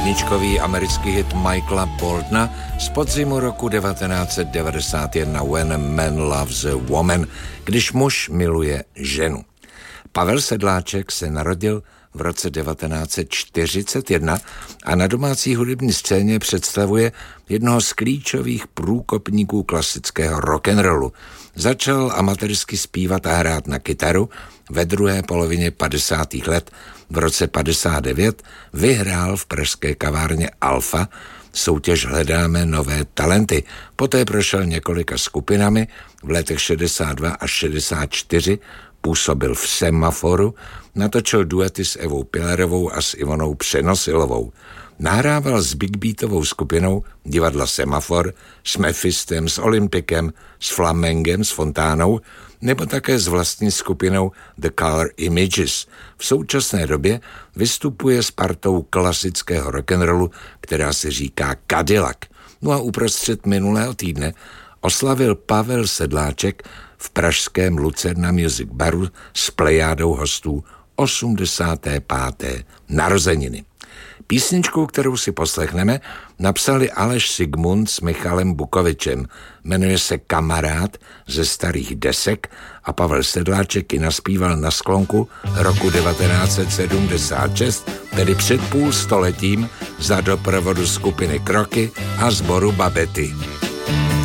jedničkový americký hit Michaela Boltona z podzimu roku 1991 When Man Loves a Woman, když muž miluje ženu. Pavel Sedláček se narodil v roce 1941 a na domácí hudební scéně představuje jednoho z klíčových průkopníků klasického rock'n'rollu. Začal amatérsky zpívat a hrát na kytaru ve druhé polovině 50. let. V roce 59 vyhrál v pražské kavárně Alfa soutěž Hledáme nové talenty. Poté prošel několika skupinami, v letech 62 až 64 působil v Semaforu, natočil duety s Evou Pilarovou a s Ivonou Přenosilovou. Nahrával s big beatovou skupinou divadla Semafor, s Mephistem, s Olympikem, s Flamengem, s Fontánou, nebo také s vlastní skupinou The Color Images. V současné době vystupuje s partou klasického rock'n'rollu, která se říká Cadillac. No a uprostřed minulého týdne oslavil Pavel Sedláček v pražském Lucerna Music Baru s plejádou hostů 85. narozeniny. Písničku, kterou si poslechneme, napsali Aleš Sigmund s Michalem Bukovičem. Jmenuje se Kamarád ze starých desek a Pavel Sedláček ji naspíval na sklonku roku 1976, tedy před půl stoletím, za doprovodu skupiny Kroky a sboru Babety.